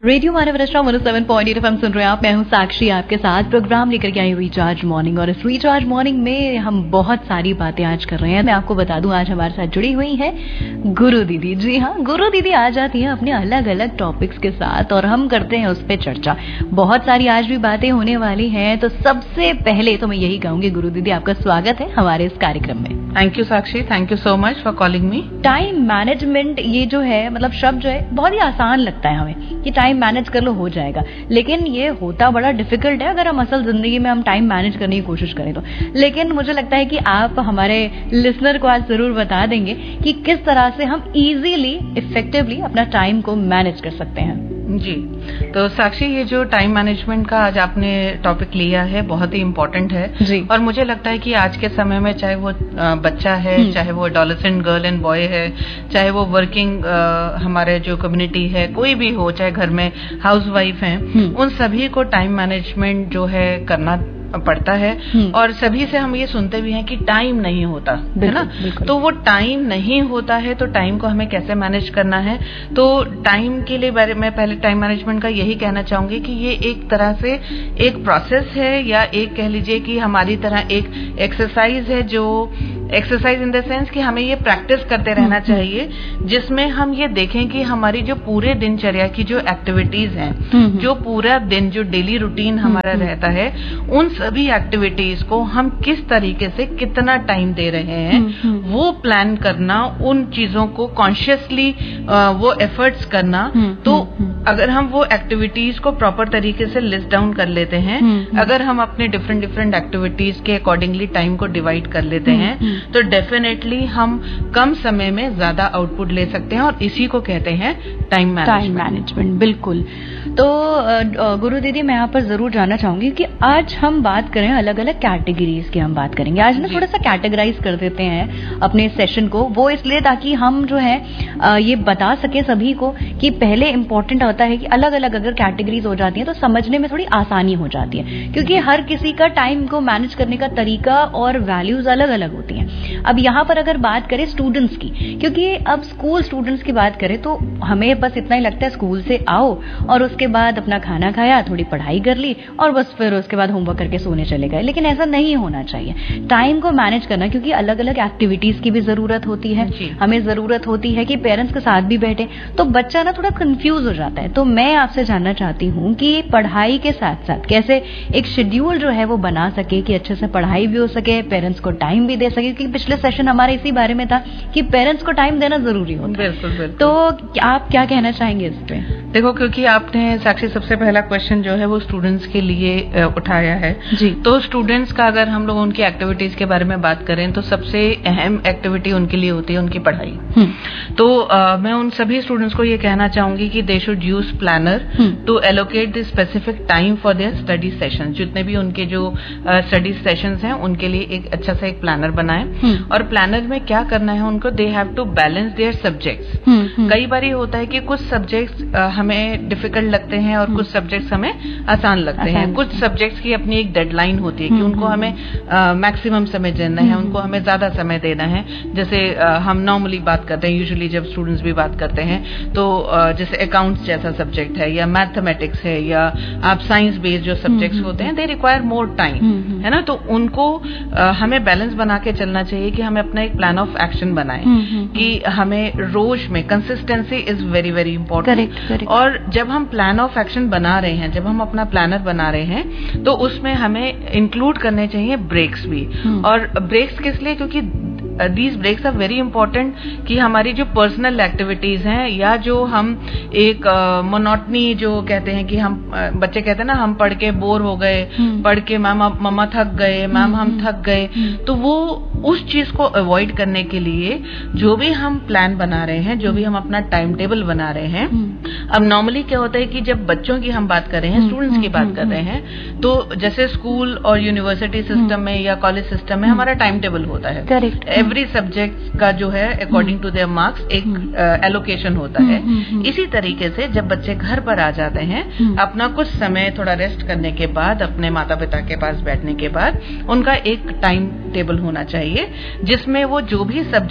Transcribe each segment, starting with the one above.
Radio मानव रचना 107.8 FM सुन रहे हैं आप। मैं हूं साक्षी, आपके साथ प्रोग्राम लेकर के आई हुई रिचार्ज मॉर्निंग। और इस रिचार्ज मॉर्निंग में हम बहुत सारी बातें आज कर रहे हैं। मैं आपको बता दूं, आज हमारे साथ जुड़ी हुई है गुरु दीदी। जी हाँ, गुरु दीदी आ जाती है अपने अलग अलग टॉपिक्स के साथ और हम करते हैं उस पर चर्चा। बहुत सारी आज भी बातें होने वाली हैं। तो सबसे पहले तो मैं यही कहूंगी, गुरु दीदी आपका स्वागत है हमारे इस कार्यक्रम में। Thank you Sakshi, thank you so much for calling me. Time management, ये जो है मतलब शब्द जो है बहुत ही आसान लगता है हमें कि टाइम मैनेज कर लो हो जाएगा, लेकिन ये होता बड़ा डिफिकल्ट है अगर हम असल जिंदगी में हम टाइम मैनेज करने की कोशिश करें तो। लेकिन मुझे लगता है कि आप हमारे लिसनर को आज जरूर बता देंगे कि किस तरह से हम इजीली इफेक्टिवली अपना टाइम को मैनेज कर सकते हैं। जी, तो साक्षी, ये जो टाइम मैनेजमेंट का आज आपने टॉपिक लिया है बहुत ही इम्पोर्टेंट है जी। और मुझे लगता है कि आज के समय में चाहे वो बच्चा है, चाहे वो एडोलेसेंट गर्ल एंड बॉय है, चाहे वो वर्किंग हमारे जो कम्युनिटी है, कोई भी हो, चाहे घर में हाउसवाइफ हैं, उन सभी को टाइम मैनेजमेंट जो है करना पड़ता है। और सभी से हम ये सुनते भी हैं कि टाइम नहीं होता है ना। तो वो टाइम नहीं होता है तो टाइम को हमें कैसे मैनेज करना है। तो टाइम के लिए मैं पहले टाइम मैनेजमेंट का यही कहना चाहूंगी कि ये एक तरह से एक प्रोसेस है, या एक कह लीजिए कि हमारी तरह एक एक्सरसाइज है, जो एक्सरसाइज इन द सेंस कि हमें ये प्रैक्टिस करते रहना चाहिए, जिसमें हम ये देखें कि हमारी जो पूरे दिनचर्या की जो एक्टिविटीज हैं, जो पूरा दिन जो डेली रूटीन हमारा रहता है, उन सभी एक्टिविटीज को हम किस तरीके से कितना टाइम दे रहे हैं वो प्लान करना, उन चीजों को कॉन्शियसली वो एफर्ट्स करना। तो अगर हम वो एक्टिविटीज को प्रॉपर तरीके से लिस्ट डाउन कर लेते हैं, अगर हम अपने डिफरेंट एक्टिविटीज के अकॉर्डिंगली टाइम को डिवाइड कर लेते हैं, तो डेफिनेटली हम कम समय में ज्यादा आउटपुट ले सकते हैं, और इसी को कहते हैं टाइम मैनेजमेंट। बिल्कुल। तो गुरु दीदी, मैं यहाँ पर जरूर जानना चाहूंगी कि आज हम बात करें अलग अलग कैटेगरीज की, हम बात करेंगे आज ना, थोड़ा सा कैटेगराइज कर देते हैं अपने सेशन को। वो इसलिए ताकि हम जो है ये बता सके सभी को कि पहले इंपॉर्टेंट होता है कि अलग अलग अगर कैटेगरीज हो जाती हैं तो समझने में थोड़ी आसानी हो जाती है, क्योंकि हर किसी का टाइम को मैनेज करने का तरीका और वैल्यूज अलग अलग होती हैं। अब यहाँ पर अगर बात करें स्टूडेंट्स की, क्योंकि अब स्कूल स्टूडेंट्स की बात करें तो हमें बस इतना ही लगता है स्कूल से आओ और उसके बाद अपना खाना खाया, थोड़ी पढ़ाई कर ली और बस फिर उसके बाद होमवर्क करके सोने चले गए। लेकिन ऐसा नहीं होना चाहिए। टाइम को मैनेज करना, क्योंकि अलग अलग एक्टिविटीज की भी जरूरत होती है, हमें जरूरत होती है कि पेरेंट्स के साथ भी बैठे, तो बच्चा ना थोड़ा कंफ्यूज हो जाता है। तो मैं आपसे जानना चाहती हूँ कि पढ़ाई के साथ साथ कैसे एक शेड्यूल जो है वो बना सके कि अच्छे से पढ़ाई भी हो सके, पेरेंट्स को टाइम भी दे सके, क्योंकि पिछले सेशन हमारे इसी बारे में था कि पेरेंट्स को टाइम देना जरूरी होता है। बिल्कुल। तो आप क्या कहना चाहेंगे इस पे? देखो, क्योंकि आपने साक्षी सबसे पहला क्वेश्चन जो है वो स्टूडेंट्स के लिए उठाया है जी। तो स्टूडेंट्स का अगर हम लोग उनकी एक्टिविटीज के बारे में बात करें तो सबसे अहम एक्टिविटी उनके लिए होती है उनकी पढ़ाई। तो मैं उन सभी स्टूडेंट्स को ये कहना चाहूंगी कि they should use planner to allocate the specific time for their study session. जितने भी उनके जो स्टडी सेशंस हैं उनके लिए एक अच्छा सा एक प्लानर बनाएं। और प्लानर में क्या करना है उनको, they have to balance their subjects. कई बार ये होता है कि कुछ सब्जेक्ट्स हमें डिफिकल्ट लगते हैं और कुछ सब्जेक्ट्स हमें आसान लगते हैं। कुछ सब्जेक्ट्स की अपनी एक डेडलाइन होती है कि उनको हमें मैक्सिमम समय देना है, उनको हमें ज्यादा समय देना है। जैसे हम नॉर्मली बात करते हैं, यूजुअली जब स्टूडेंट्स भी बात करते हैं तो जैसे अकाउंट्स जैसा सब्जेक्ट है या मैथमेटिक्स है या आप साइंस बेस्ड जो सब्जेक्ट्स होते हैं, दे रिक्वायर मोर टाइम, है ना। तो उनको हमें बैलेंस बना के चलना चाहिए कि हमें अपना एक प्लान ऑफ एक्शन बनाएं कि हमें रोज में consistency is very very important. और जब हम प्लान ऑफ एक्शन बना रहे हैं, जब हम अपना प्लानर बना रहे हैं, तो उसमें हमें इंक्लूड करने चाहिए ब्रेक्स भी। और ब्रेक्स किस लिए? क्योंकि these breaks are very important कि हमारी जो पर्सनल एक्टिविटीज हैं या जो हम एक मोनोटनी जो कहते हैं कि हम बच्चे कहते हैं ना, हम पढ़ के बोर हो गए, पढ़ के मम्मा थक गए, मैम हम थक गए, तो वो उस चीज को अवॉइड करने के लिए जो भी हम प्लान बना रहे हैं, जो भी हम अपना टाइम टेबल बना रहे हैं। अब नॉर्मली क्या होता है कि जब बच्चों की हम बात कर रहे हैं, स्टूडेंट्स की बात कर रहे हैं, तो जैसे स्कूल और यूनिवर्सिटी सिस्टम में या कॉलेज सिस्टम में हमारा टाइम टेबल होता है। करेक्ट। एवरी सब्जेक्ट का जो है अकॉर्डिंग टू देयर मार्क्स एक एलोकेशन होता है। इसी तरीके से जब बच्चे घर पर आ जाते हैं, अपना कुछ समय थोड़ा रेस्ट करने के बाद, अपने माता पिता के पास बैठने के बाद, उनका एक टाइम टेबल होना चाहिए जिसमें वो जो भी सब्जेक्ट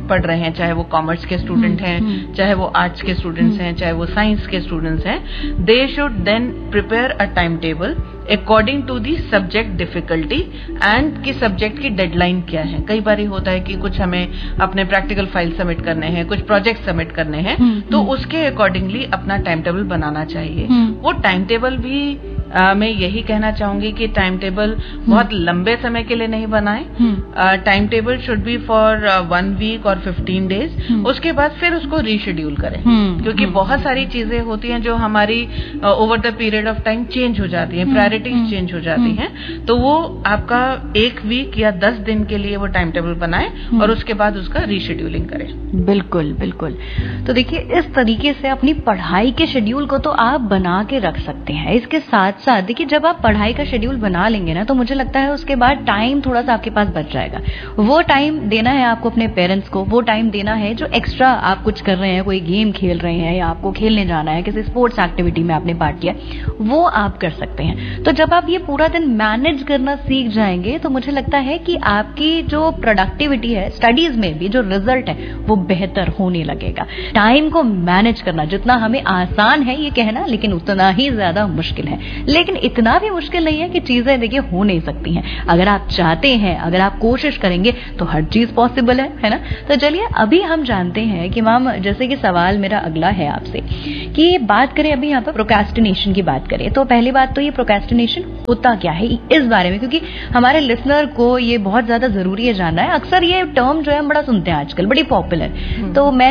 पढ़ रहे हैं, चाहे वो कॉमर्स के स्टूडेंट हैं, चाहे वो आर्ट्स के स्टूडेंट्स हैं, चाहे वो साइंस के स्टूडेंट्स हैं, they should then prepare a time table according to the subject difficulty and कि सब्जेक्ट की डेडलाइन क्या है। कई बार होता है कि कुछ हमें अपने प्रैक्टिकल फाइल सबमिट करने हैं, कुछ प्रोजेक्ट सबमिट करने हैं, तो उसके अकॉर्डिंगली अपना टाइम टेबल बनाना चाहिए। वो टाइम टेबल भी मैं यही कहना चाहूंगी कि टाइम टेबल बहुत लंबे समय के लिए नहीं बनाएं। Time table should be for 1 week और 15 डेज। उसके बाद फिर उसको रीशेड्यूल करें, क्योंकि बहुत सारी चीजें होती हैं जो हमारी over the period of time change हो जाती हैं, प्रायोरिटीज चेंज हो जाती हैं। तो वो आपका 1 वीक या 10 दिन के लिए वो टाइम टेबल बनाएं और उसके बाद उसका रीशेड्यूलिंग करें। बिल्कुल बिल्कुल। तो देखिए, इस तरीके से अपनी पढ़ाई के शेड्यूल को तो आप बना के रख सकते हैं। इसके साथ साथ देखिए, जब आप पढ़ाई का शेड्यूल बना लेंगे ना, तो मुझे लगता है उसके बाद टाइम थोड़ा सा आपके पास बच जाएगा। वो टाइम देना है आपको अपने पेरेंट्स को, वो टाइम देना है जो एक्स्ट्रा आप कुछ कर रहे हैं, कोई गेम खेल रहे हैं या आपको खेलने जाना है, किसी स्पोर्ट्स एक्टिविटी में आपने पार्ट किया, वो आप कर सकते हैं। तो जब आप ये पूरा दिन मैनेज करना सीख जाएंगे, तो मुझे लगता है कि आपकी जो प्रोडक्टिविटी है, स्टडीज में भी जो रिजल्ट है, वो बेहतर होने लगेगा। टाइम को मैनेज करना जितना हमें आसान है ये कहना, लेकिन उतना ही ज्यादा मुश्किल है। लेकिन इतना भी मुश्किल नहीं है कि चीजें देखिए हो नहीं सकती हैं। अगर आप चाहते हैं, अगर आप कोशिश करेंगे, तो हर चीज पॉसिबल है ना। तो चलिए अभी हम जानते हैं कि मैम, जैसे कि सवाल मेरा अगला है आपसे कि बात करें अभी यहाँ पर प्रोक्रेस्टिनेशन की बात करें, तो पहली बात तो ये प्रोक्रेस्टिनेशन होता क्या है इस बारे में, क्योंकि हमारे लिसनर को ये बहुत ज्यादा जरूरी है जानना है। अक्सर ये टर्म जो है हम बड़ा सुनते हैं आजकल, बड़ी पॉपुलर। तो मैं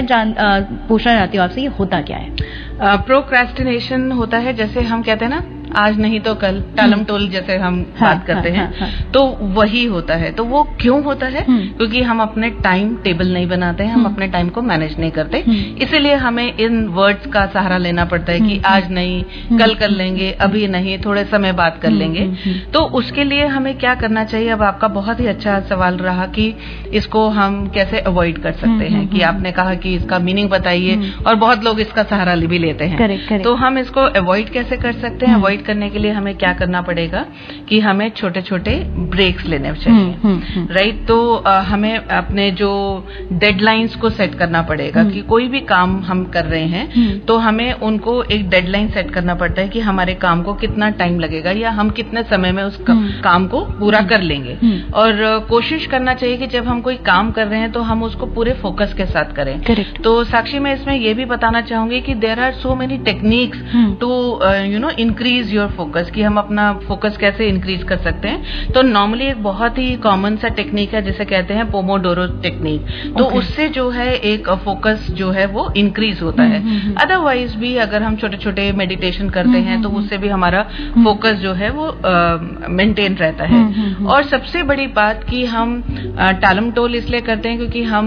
पूछना चाहती हूँ आपसे, ये होता क्या है? प्रोक्रेस्टिनेशन होता है, जैसे हम कहते हैं ना, आज नहीं तो कल, टालम टोल जैसे हम बात करते हैं, तो वही होता है। तो वो क्यों होता है? क्योंकि हम अपने टाइम टेबल नहीं बनाते हैं, हम अपने टाइम को मैनेज नहीं करते, इसीलिए हमें इन वर्ड्स का सहारा लेना पड़ता है कि आज नहीं, कल कर लेंगे, अभी नहीं, थोड़े समय बाद कर लेंगे। तो उसके लिए हमें क्या करना चाहिए? अब आपका बहुत ही अच्छा सवाल रहा कि इसको हम कैसे अवॉइड कर सकते हैं, कि आपने कहा कि इसका मीनिंग बताइए, और बहुत लोग इसका सहारा भी लेते हैं। करेक्ट। तो हम इसको अवॉइड कैसे कर सकते हैं? अवॉइड करने के लिए हमें क्या करना पड़ेगा कि हमें छोटे छोटे ब्रेक्स लेने चाहिए, राइट। तो हमें अपने जो डेडलाइंस को सेट करना पड़ेगा कि कोई भी काम हम कर रहे हैं, तो हमें उनको एक डेडलाइन सेट करना पड़ता है कि हमारे काम को कितना टाइम लगेगा या हम कितने समय में उस काम को पूरा कर लेंगे। और कोशिश करना चाहिए कि जब हम कोई काम कर रहे हैं तो हम उसको पूरे फोकस के साथ करें। Correct. तो साक्षी, मैं इसमें यह भी बताना चाहूंगी कि there are so many techniques to increase your focus, कि हम अपना फोकस कैसे इंक्रीज कर सकते हैं। तो नॉर्मली एक बहुत ही कॉमन सा टेक्निक है जिसे कहते हैं पोमोडोरो टेक्निक। तो उससे जो है एक फोकस जो है वो इंक्रीज होता है। अदरवाइज भी अगर हम छोटे छोटे मेडिटेशन करते हैं तो उससे भी हमारा फोकस जो है वो मेंटेन रहता है। और सबसे बड़ी बात कि हम टालम टोल इसलिए करते हैं क्योंकि हम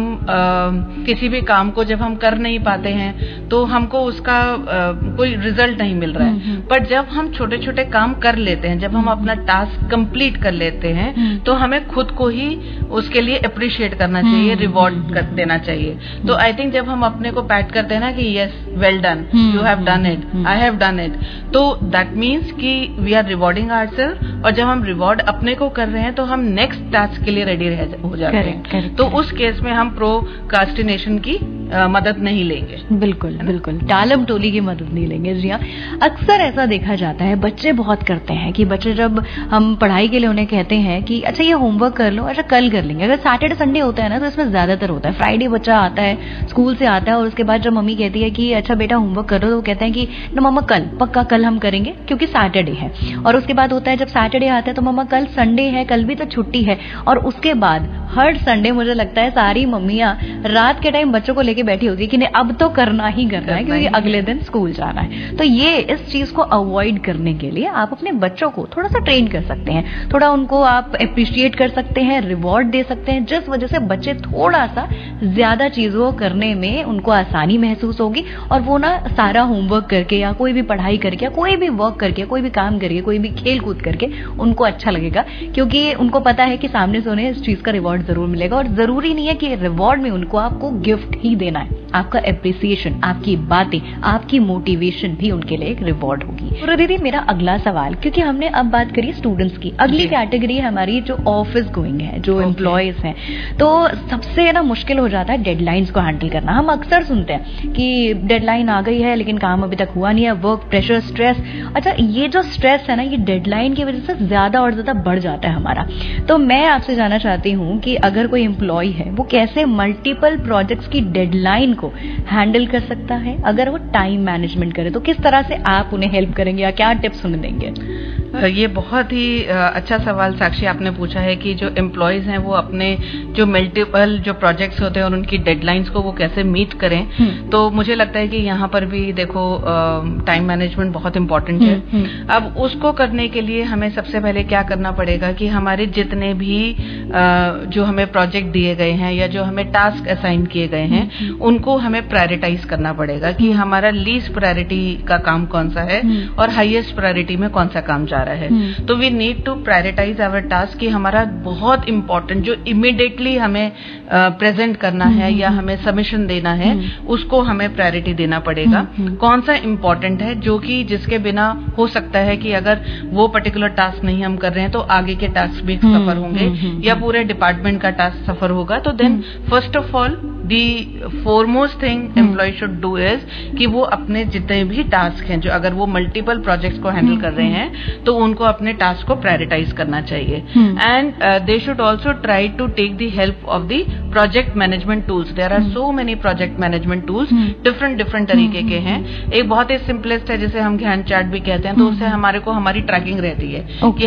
किसी भी काम को जब हम कर नहीं पाते हैं तो हमको उसका कोई रिजल्ट नहीं मिल रहा है। पर जब हम छोटे छोटे काम कर लेते हैं, जब हम अपना टास्क कंप्लीट कर लेते हैं, तो हमें खुद को ही उसके लिए अप्रिशिएट करना चाहिए, रिवॉर्ड कर देना चाहिए। तो आई थिंक जब हम अपने को पैट करते हैं ना कि yes, well done, you have done it, I have done it, तो दैट मीन्स कि वी आर रिवॉर्डिंग आवरसेल्फ। और जब हम रिवॉर्ड अपने को कर रहे हैं तो हम नेक्स्ट टास्क के लिए रेडी हो जाते हैं। तो उस केस में हम प्रोक्रास्टिनेशन की मदद नहीं लेंगे। बिल्कुल बिल्कुल, टालम टोली की मदद नहीं लेंगे। जी हाँ, अक्सर ऐसा देखा जाता है, बच्चे बहुत करते हैं कि बच्चे जब हम पढ़ाई के लिए उन्हें कहते हैं कि अच्छा ये होमवर्क कर लो, अच्छा कल कर लेंगे। अगर सैटरडे संडे होता है ना तो इसमें ज्यादातर होता है। फ्राइडे बच्चा आता है, स्कूल से आता है, और उसके बाद जब मम्मी कहती है कि अच्छा बेटा होमवर्क करो, तो वो कहते हैं कि ना मम्मा कल, पक्का कल हम करेंगे क्योंकि सैटरडे है। और उसके बाद होता है जब सैटरडे आता है तो मम्मा कल संडे है, कल भी तो छुट्टी है। और उसके बाद हर संडे मुझे लगता है सारी मम्मियां रात के टाइम बच्चों को लेके बैठी होती है कि नहीं अब तो करना ही करना है क्योंकि अगले दिन स्कूल जाना है। तो ये इस चीज को अवॉइड करने के लिए आप अपने बच्चों को थोड़ा सा ट्रेन कर सकते हैं, थोड़ा उनको आप अप्रिशिएट कर सकते हैं, रिवॉर्ड दे सकते हैं, जिस वजह से बच्चे थोड़ा सा ज्यादा चीजों करने में उनको आसानी महसूस होगी। और वो ना सारा होमवर्क करके या कोई भी पढ़ाई करके या कोई भी वर्क करके, कोई भी काम करके, कोई भी खेल कूद करके उनको अच्छा लगेगा, क्योंकि उनको पता है कि सामने से उन्हें इस चीज का रिवॉर्ड जरूर मिलेगा। और जरूरी नहीं है कि रिवॉर्ड में उनको आपको गिफ्ट ही लेना है, आपका एप्रिसिएशन, आपकी बातें, आपकी मोटिवेशन भी उनके लिए एक रिवॉर्ड होगी। गुरु दीदी, मेरा अगला सवाल, क्योंकि हमने अब बात करी स्टूडेंट्स की, अगली कैटेगरी हमारी जो ऑफिस गोइंग है, जो एम्प्लॉयज हैं, तो सबसे ना मुश्किल हो जाता है डेडलाइंस को हैंडल करना। हम अक्सर सुनते हैं कि डेडलाइन आ गई है लेकिन काम अभी तक हुआ नहीं है, वर्क प्रेशर, स्ट्रेस। अच्छा, ये जो स्ट्रेस है ना, ये डेडलाइन की वजह से ज्यादा और ज्यादा बढ़ जाता है हमारा। तो मैं आपसे जानना चाहती हूँ कि अगर कोई एम्प्लॉय है, वो कैसे मल्टीपल प्रोजेक्ट्स की डेडलाइन को हैंडल कर सकता है? अगर वो टाइम मैनेजमेंट करे तो किस तरह से आप उन्हें हेल्प करेंगे या क्या टिप्स उन्हें देंगे? ये बहुत ही अच्छा सवाल साक्षी आपने पूछा है कि जो एम्प्लॉयज हैं वो अपने जो मल्टीपल जो प्रोजेक्ट्स होते हैं और उनकी डेडलाइंस को वो कैसे मीट करें। तो मुझे लगता है कि यहाँ पर भी देखो टाइम मैनेजमेंट बहुत इंपॉर्टेंट है। अब उसको करने के लिए हमें सबसे पहले क्या करना पड़ेगा कि हमारे जितने भी जो हमें प्रोजेक्ट दिए गए हैं या जो हमें टास्क असाइन किए गए हैं, उनको हमें प्रायोरिटाइज करना पड़ेगा कि हमारा लीस्ट प्रायोरिटी का काम कौन सा है और हाईएस्ट प्रायोरिटी में कौन सा काम जा रहा है। तो we need to prioritise our task कि हमारा बहुत इंपॉर्टेंट जो इमीडिएटली हमें प्रेजेंट करना है या हमें सबमिशन देना है, उसको हमें प्रायोरिटी देना पड़ेगा। कौन सा इंपॉर्टेंट है जो कि जिसके बिना हो सकता है कि अगर वो पर्टिकुलर टास्क नहीं हम कर रहे हैं तो आगे के टास्क भी सफर होंगे या पूरे डिपार्टमेंट का टास्क सफर होगा। तो then first of all the foremost thing employ should do is कि वो अपने जितने भी टास्क हैं, जो अगर वो मल्टीपल प्रोजेक्ट्स को हैंडल कर रहे हैं तो उनको अपने टास्क को प्रायोरिटाइज करना चाहिए। And they should also try to take the help of the project management tools. There are so many project management tools, different तरीके के हैं। एक बहुत ही सिंपलेस्ट है जिसे हम गैंट चार्ट भी कहते हैं, तो उससे हमारे को हमारी ट्रैकिंग रहती है कि